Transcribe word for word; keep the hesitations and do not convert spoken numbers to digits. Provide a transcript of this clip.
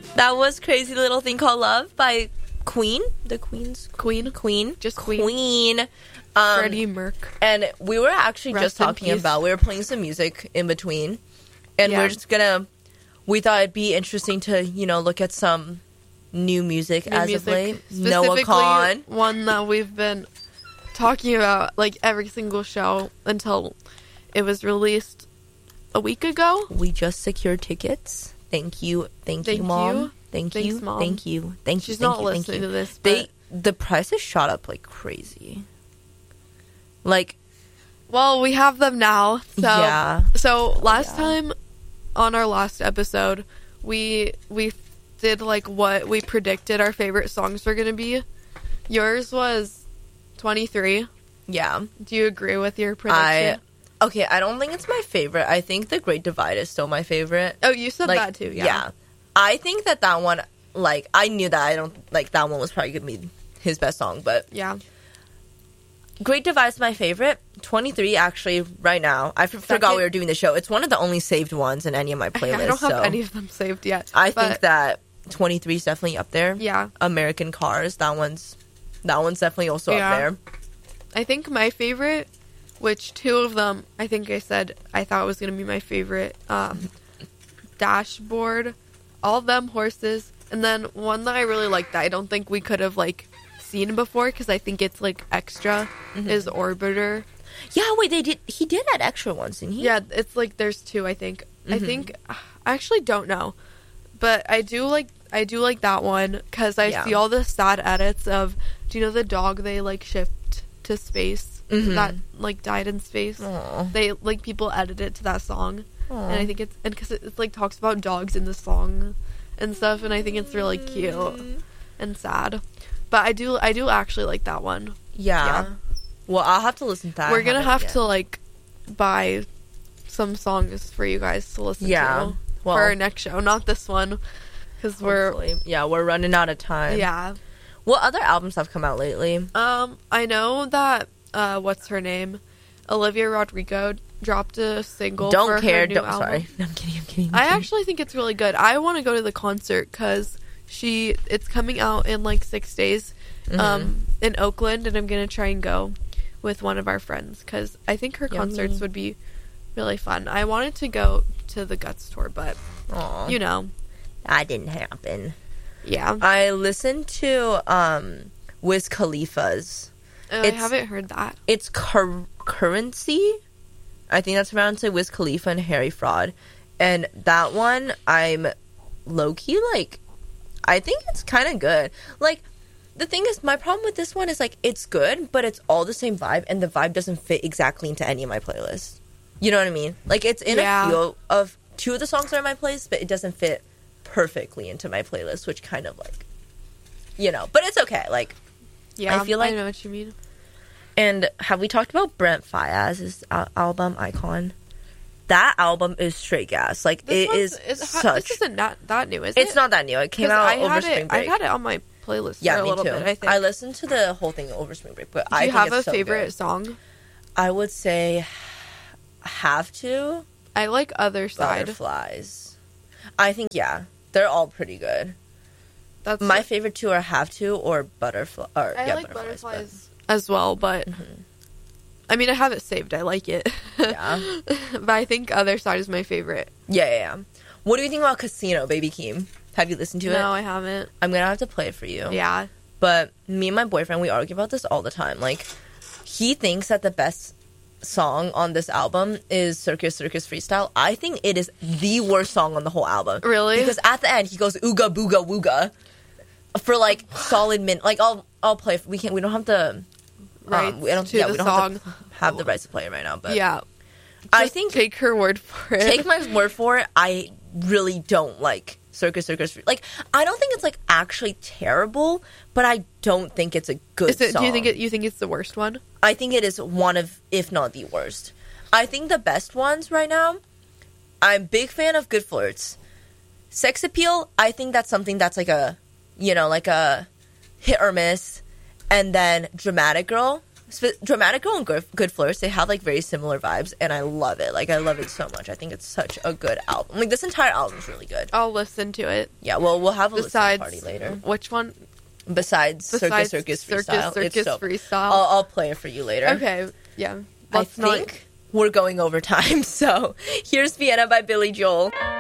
That was Crazy Little Thing Called Love by Queen. The Queen's Queen. Queen. Just Queen. Queen. Um, Freddie Merc. And we were actually Rest just in talking peace. about, we were playing some music in between. And Yeah. we're just gonna, we thought it'd be interesting to, you know, look at some new music New as music, of late. specifically Noah Kahan. one that we've been talking about like every single show until it was released a week ago. We just secured tickets. Thank you. Thank, Thank you, Mom. you. Thank Thanks, you. Mom. Thank you. Thank you. She's thank not you, thank listening you. to this, They but the prices shot up like crazy. Like, well, we have them now. So yeah. so last Yeah. time on our last episode, we we did like what we predicted our favorite songs were going to be. Yours was twenty-three. Yeah. Do you agree with your prediction? I okay, I don't think it's my favorite. I think The Great Divide is still my favorite. Oh, you said Like, that too. Yeah. I think that that one, like, I knew that I don't, like, that one was probably going to be his best song, but Yeah. Great Divide is my favorite. twenty-three, actually, right now. I f- forgot Second- we were doing the show. It's one of the only saved ones in any of my playlists. I don't have so any of them saved yet. I but think that twenty-three is definitely up there. Yeah. American Cars, that one's, that one's definitely also Yeah. up there. I think my favorite, which two of them, I think I said I thought was going to be my favorite, um, Dashboard, all of them horses, and then one that I really liked that I don't think we could have like seen before because I think it's like extra Mm-hmm. is Orbiter. Yeah, wait, they did, he did add extra ones, didn't he? Yeah, it's like there's two. I think. I Mm-hmm. think I actually don't know, but I do like I do like that one because I Yeah. see all the sad edits of. Do you know the dog they like shipped to space Mhm. that like died in space? Aw. They like people edit it to that song, Aw. and I think it's and because it, it's like talks about dogs in the song and stuff, and I think it's really cute and sad. But I do I do actually like that one. Yeah. Yeah. Well, I'll have to listen to that. We're I gonna haven't have yet. to like buy some songs for you guys to listen Yeah. to Well, for our next show, not this one, because we're hopefully. Yeah, we're running out of time. yeah. What other albums have come out lately? Um, I know that uh, what's her name, Olivia Rodrigo dropped a single. Don't for care. Her new Don't. album. Sorry. No, I'm kidding. I'm kidding. I'm I kidding. actually think it's really good. I want to go to the concert because she it's coming out in like six days, Mm-hmm. um, in Oakland, and I'm gonna try and go with one of our friends because I think her Yummy. concerts would be really fun. I wanted to go to the Guts tour, but Aw, you know, that didn't happen. yeah. I listened to um Wiz Khalifa's. Oh, I it's- haven't heard that. It's cur- Currency. I think that's pronounced it. Wiz Khalifa and Harry Fraud, and that one I'm low key like. I think it's kind of good. Like, the thing is, my problem with this one is like it's good, but it's all the same vibe, and the vibe doesn't fit exactly into any of my playlists. You know what I mean? Like, it's in Yeah. a few of two of the songs are in my playlist, but it doesn't fit perfectly into my playlist, which kind of like, you know. But it's okay. Like, Yeah, I feel like- I know what you mean. and have we talked about Brent Faiyaz's al- album Icon? That album is straight gas. Like, This it one's- is is ha- such. This isn't that, that new, is It's it? not that new. It came 'Cause out I over had spring it, break. I've had it on my playlist yeah, for a me little too. bit, I think. I listened to the whole thing over spring break, but Do I you think have it's a so favorite good. song? I would say Have To, I like Other Side. Butterflies. I think, yeah, they're all pretty good. That's My favorite two are Have To or Butterfly. Or, I yeah, like Butterflies. Butterflies as well, but I mean, I have it saved. I like it. but- yeah. But I think Other Side is my favorite. yeah, yeah, yeah. What do you think about Casino, Baby Keem? Have you listened to it? No, I haven't. I'm gonna have to play it for you. Yeah. But me and my boyfriend, we argue about this all the time. Like, he thinks that the best song on this album is Circus Circus Freestyle. I think it is the worst song on the whole album. Really? Because at the end, he goes ooga booga wooga for like solid minute. Like, I'll I'll play. We can't. We don't have the Right. Um, we don't. to Yeah, the we don't song. have, to have the rights to play it right now. But Yeah. I Just think take her word for it. take my word for it. I really don't like Circus Circus. Free- Like, I don't think it's like actually terrible, but I don't think it's a good Is it, song. do you think it, you think it's the worst one? I think it is one of, if not the worst. I think the best ones right now, I'm a big fan of Good Flirts. Sex Appeal, I think that's something that's like a, you know, like a hit or miss. And then Dramatic Girl, Sp- Dramatico and Good, Good Flourish, they have like very similar vibes, and I love it. Like I love it so much. I think it's such a good album. Like this entire album is really good. I'll listen to it. Yeah, well, we'll have a Besides, listening party later. Which one? Besides, Besides Circus Circus Circus Freestyle. Circus it's so, Freestyle. I'll, I'll play it for you later. Okay, yeah. I Let's not- think we're going over time, so here's Vienna by Billy Joel.